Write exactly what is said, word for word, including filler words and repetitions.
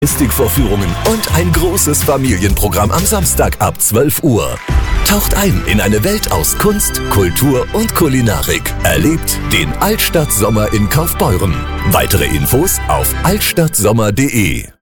Mystikvorführungen und ein großes Familienprogramm am Samstag ab zwölf Uhr. Taucht ein in eine Welt aus Kunst, Kultur und Kulinarik. Erlebt den Altstadtsommer in Kaufbeuren. Weitere Infos auf altstadtsommer punkt de.